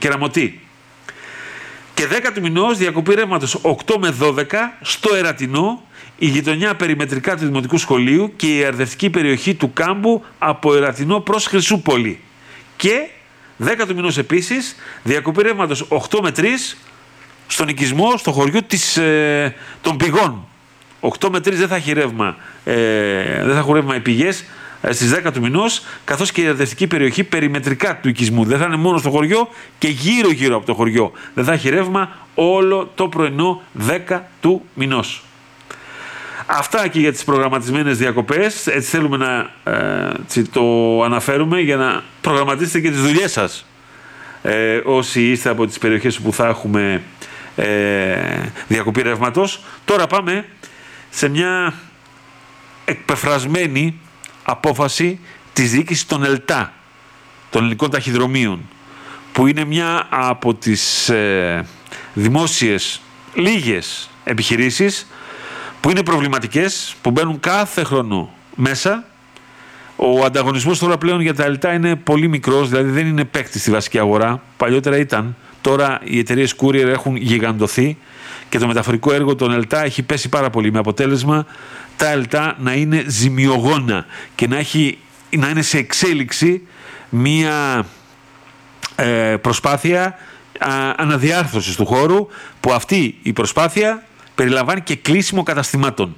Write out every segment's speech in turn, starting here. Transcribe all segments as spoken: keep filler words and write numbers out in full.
Κεραμωτή. Και δέκα του μηνός διακοπή ρεύματος οκτώ με δώδεκα στο Ερατινό, η γειτονιά περιμετρικά του Δημοτικού Σχολείου και η αρδευτική περιοχή του Κάμπου από Ερατινό προς Χρυσούπολη. Και δέκα του μηνός επίσης διακοπή ρεύματος οκτώ με τρεις στον οικισμό, στο χωριό της, ε, των πηγών. οκτώ με τρεις δεν θα έχει ρεύμα, ε, δεν θα έχουν ρεύμα οι πηγές ε, στις δέκα του μηνός, καθώς και η αρδευτική περιοχή περιμετρικά του οικισμού. Δεν θα είναι μόνο στο χωριό και γύρω-γύρω από το χωριό. Δεν θα έχει ρεύμα όλο το πρωινό δέκα του μηνός. Αυτά και για τις προγραμματισμένες διακοπές. Έτσι θέλουμε να ε, έτσι το αναφέρουμε για να προγραμματίσετε και τις δουλειές σας. Ε, όσοι είστε από τις περιοχές που θα έχουμε ε, διακοπή ρεύματος. Τώρα πάμε σε μια εκπεφρασμένη απόφαση της διοίκησης των ΕΛΤΑ, των ελληνικών ταχυδρομείων, που είναι μια από τις ε, δημόσιες λίγες επιχειρήσεις που είναι προβληματικές, που μπαίνουν κάθε χρόνο μέσα. Ο ανταγωνισμός τώρα πλέον για τα ΕΛΤΑ είναι πολύ μικρός, δηλαδή δεν είναι παίκτη στη βασική αγορά. Παλιότερα ήταν. Τώρα οι εταιρείες courier έχουν γιγαντωθεί και το μεταφορικό έργο των ΕΛΤΑ έχει πέσει πάρα πολύ, με αποτέλεσμα τα ΕΛΤΑ να είναι ζημιογόνα και να, έχει, να είναι σε εξέλιξη μία ε, προσπάθεια α, αναδιάρθρωσης του χώρου, που αυτή η προσπάθεια περιλαμβάνει και κλείσιμο καταστημάτων.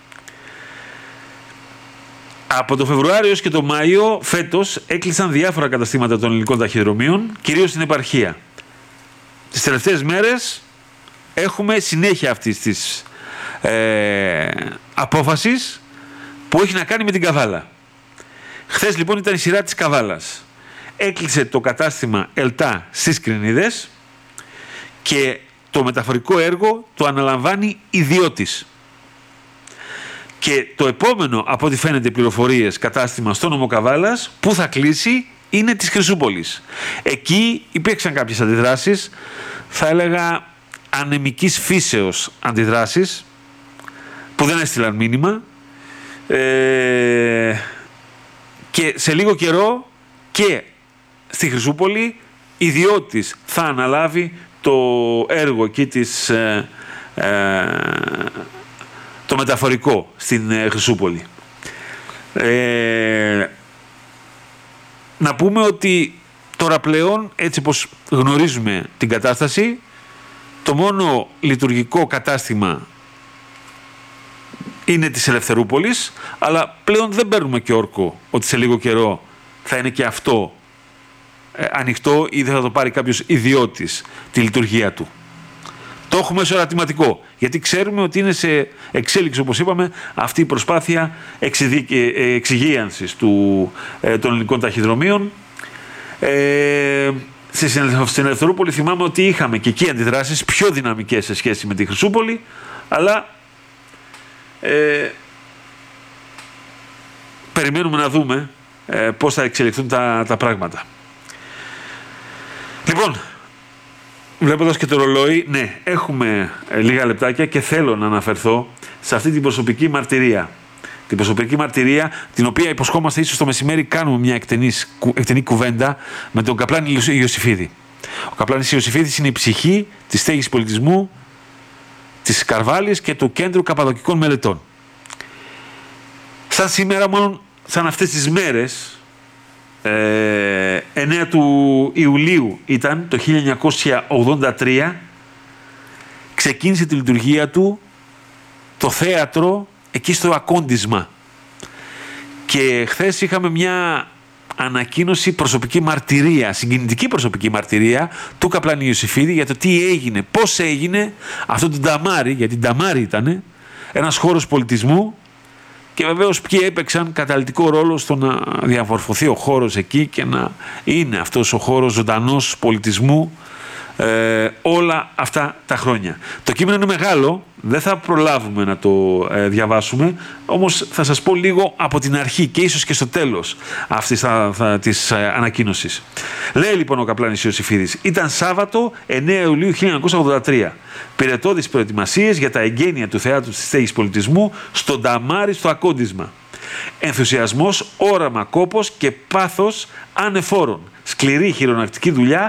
Από το Φεβρουάριο και το Μάιο φέτος έκλεισαν διάφορα καταστήματα των ελληνικών ταχυδρομείων, κυρίως στην επαρχία. Τις τελευταίες μέρες έχουμε συνέχεια αυτής της ε, απόφασης που έχει να κάνει με την Καβάλα. Χθες λοιπόν ήταν η σειρά της Καβάλας. Έκλεισε το κατάστημα ΕΛΤΑ στις Κρινίδες και το μεταφορικό έργο το αναλαμβάνει ιδιώτης. Και το επόμενο, από ό,τι φαίνεται πληροφορίες, κατάστημα στο νομό Καβάλας που θα κλείσει είναι της Χρυσούπολης. Εκεί υπήρξαν κάποιες αντιδράσεις, θα έλεγα ανεμικής φύσεως αντιδράσεις, που δεν έστειλαν μήνυμα, ε, και σε λίγο καιρό και στη Χρυσούπολη ιδιώτης θα αναλάβει το έργο εκεί της, ε, ε, το μεταφορικό στην ε, Χρυσούπολη. Ε, να πούμε ότι τώρα πλέον, έτσι πως γνωρίζουμε την κατάσταση, το μόνο λειτουργικό κατάστημα είναι της Ελευθερούπολης, αλλά πλέον δεν παίρνουμε και όρκο ότι σε λίγο καιρό θα είναι και αυτό ε, ανοιχτό ή δεν θα το πάρει κάποιος ιδιώτης τη λειτουργία του. Το έχουμε ως ερωτηματικό, γιατί ξέρουμε ότι είναι σε εξέλιξη, όπως είπαμε, αυτή η προσπάθεια εξυγίανσης του, ε, των ελληνικών ταχυδρομείων. Ε, στην Ελευθερούπολη θυμάμαι ότι είχαμε και εκεί αντιδράσεις πιο δυναμικές σε σχέση με τη Χρυσούπολη, αλλά ε, περιμένουμε να δούμε ε, πώς θα εξελιχθούν τα, τα πράγματα. Λοιπόν, βλέποντας και το ρολόι, ναι, έχουμε ε, λίγα λεπτάκια και θέλω να αναφερθώ σε αυτή την προσωπική μαρτυρία. Την προσωπική μαρτυρία, την οποία υποσχόμαστε ίσως το μεσημέρι κάνουμε μια εκτενή, εκτενή κουβέντα με τον Καπλάνη Ιωσηφίδη. Ο Καπλάνης Ιωσηφίδης είναι η ψυχή της στέγης πολιτισμού της Καρβάλης και του Κέντρου Καπαδοκικών Μελετών. Σαν σήμερα, μάλλον σαν αυτές τις μέρες, ε, εννέα του Ιουλίου ήταν το χίλια εννιακόσια ογδόντα τρία, ξεκίνησε τη λειτουργία του το θέατρο εκεί στο Ακόντισμα. Και χθες είχαμε μια ανακοίνωση, προσωπική μαρτυρία, συγκινητική προσωπική μαρτυρία του Καπλάνη Ιωσηφίδη για το τι έγινε, πώς έγινε αυτό το νταμάρι, γιατί νταμάρι ήταν ένας χώρος πολιτισμού και βεβαίως ποιοι έπαιξαν καταλυτικό ρόλο στο να διαμορφωθεί ο χώρος εκεί και να είναι αυτός ο χώρος ζωντανός πολιτισμού ε, όλα αυτά τα χρόνια. Το κείμενο είναι μεγάλο, δεν θα προλάβουμε να το ε, διαβάσουμε, όμως θα σας πω λίγο από την αρχή και ίσως και στο τέλος αυτής θα, θα, της ε, ανακοίνωσης. Λέει λοιπόν ο Καπλάνης Ιωσηφίδης, ήταν Σάββατο εννέα Ιουλίου χίλια εννιακόσια ογδόντα τρία. Πυρετώ τις προετοιμασίες για τα εγγένεια του Θεάτρου της Στέγης Πολιτισμού στο νταμάρι στο Ακόντισμα. Ενθουσιασμός, όραμα, κόπος και πάθος ανεφόρων. Σκληρή χειρονακτική δουλειά